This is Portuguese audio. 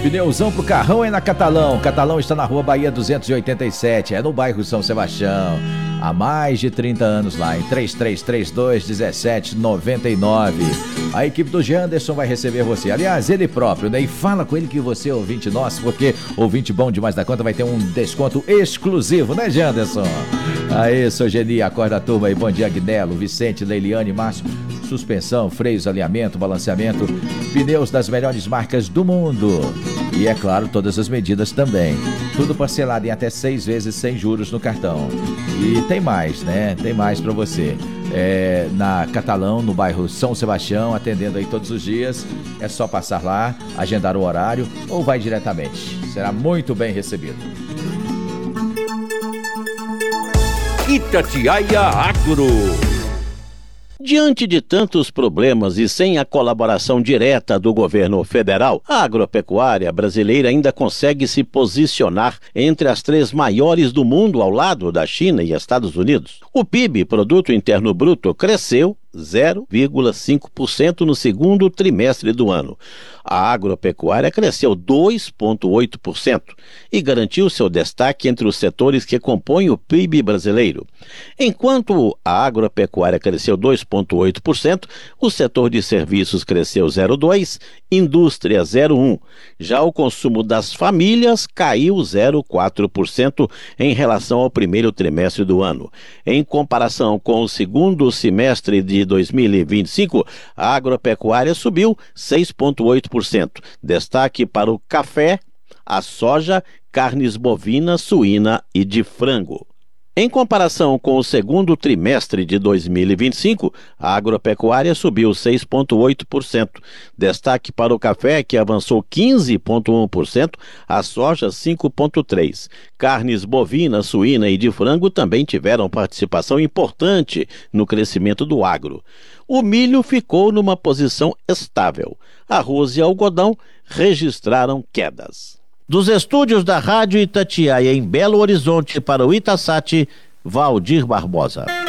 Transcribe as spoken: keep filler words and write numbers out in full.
Pneuzão pro carrão é na Catalão. Catalão está na Rua Bahia duzentos e oitenta e sete, é no bairro São Sebastião. Há mais de trinta anos lá, em três três três dois, um sete nove nove. A equipe do Janderson vai receber você. Aliás, ele próprio, né? E fala com ele que você é ouvinte nosso, porque ouvinte bom demais da conta vai ter um desconto exclusivo, né, Janderson? Aê, sou Geni, acorda a turma aí. Bom dia, Agnello, Vicente, Leiliane, Márcio. Suspensão, freios, alinhamento, balanceamento, pneus das melhores marcas do mundo. E é claro, todas as medidas também. Tudo parcelado em até seis vezes sem juros no cartão. E tem mais, né? Tem mais pra você. É, na Catalão, no bairro São Sebastião, atendendo aí todos os dias. É só passar lá, agendar o horário ou vai diretamente. Será muito bem recebido. Itatiaia Agro. Diante de tantos problemas e sem a colaboração direta do governo federal, a agropecuária brasileira ainda consegue se posicionar entre as três maiores do mundo ao lado da China e Estados Unidos. O P I B, Produto Interno Bruto, cresceu zero vírgula cinco por cento no segundo trimestre do ano. A agropecuária cresceu dois vírgula oito por cento e garantiu seu destaque entre os setores que compõem o P I B brasileiro. Enquanto a agropecuária cresceu dois vírgula oito por cento, o setor de serviços cresceu zero vírgula dois por cento, indústria zero vírgula um por cento. Já o consumo das famílias caiu zero vírgula quatro por cento em relação ao primeiro trimestre do ano. Em comparação com o segundo semestre de dois mil e vinte e cinco, a agropecuária subiu seis vírgula oito por cento. Destaque para o café, a soja, carnes bovina, suína e de frango. Em comparação com o segundo trimestre de dois mil e vinte e cinco, a agropecuária subiu seis vírgula oito por cento. Destaque para o café, que avançou quinze vírgula um por cento, a soja cinco vírgula três por cento. Carnes bovina, suína e de frango também tiveram participação importante no crescimento do agro. O milho ficou numa posição estável. Arroz e algodão registraram quedas. Dos estúdios da Rádio Itatiaia em Belo Horizonte para o Itasat, Valdir Barbosa.